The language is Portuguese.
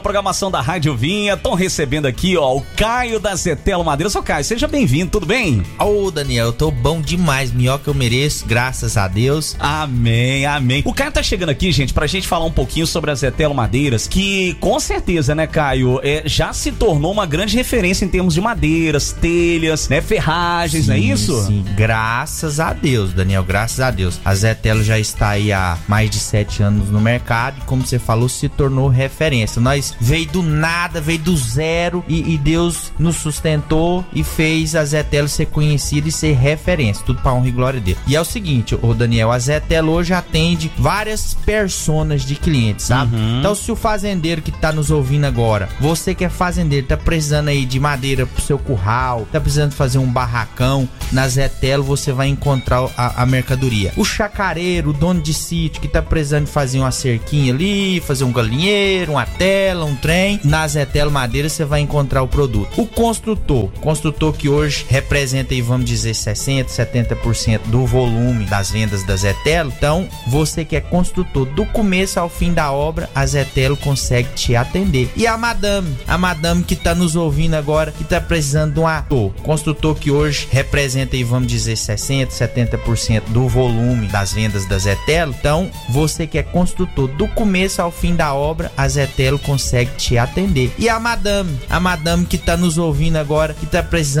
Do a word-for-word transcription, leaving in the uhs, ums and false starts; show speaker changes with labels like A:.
A: Programação da Rádio Vinha, estão recebendo aqui, ó, o Caio da Zetelo Madeira. Só Caio, seja bem-vindo, tudo bem?
B: Ô, Daniel, eu tô bom demais, melhor que eu mereço, graças a Deus.
A: Amém, amém. O Caio tá chegando aqui, gente, pra gente falar um pouquinho sobre a Zetelo Madeiras, que com certeza, né, Caio, é, já se tornou uma grande referência em termos de madeiras, telhas, né, ferragens,
B: Sim,
A: não é isso?
B: Sim, graças a Deus, Daniel, graças a Deus. A Zetelo já está aí há mais de sete anos no mercado e, como você falou, se tornou referência. Nós veio do nada, veio do zero e, e Deus nos sustentou e fez a Zetelo ser conhecida e ser referência, tudo pra honra e glória dele. E é o seguinte, ô Daniel, a Zetelo hoje atende várias personas de clientes, sabe? Uhum. Então, se o fazendeiro que tá nos ouvindo agora, você que é fazendeiro, tá precisando aí de madeira pro seu curral, tá precisando fazer um barracão, na Zetelo você vai encontrar a, a mercadoria. O chacareiro, o dono de sítio que tá precisando fazer uma cerquinha ali, fazer um galinheiro, uma tela, um trem, na Zetelo Madeira você vai encontrar o produto. O construtor, construtor que hoje representa aí, vamos dizer, sessenta, setenta por cento do volume das vendas da Zetelo. Então, você que é construtor, do começo ao fim da obra, a Zetelo consegue te atender. E a madame, a madame que tá nos ouvindo agora, que tá precisando de um ator, construtor que hoje representa aí, vamos dizer, sessenta, setenta por cento do volume das vendas da Zetelo. Então, você que é construtor, do começo ao fim da obra, a Zetelo consegue te atender. E a madame, a madame que tá nos ouvindo agora, que tá precisando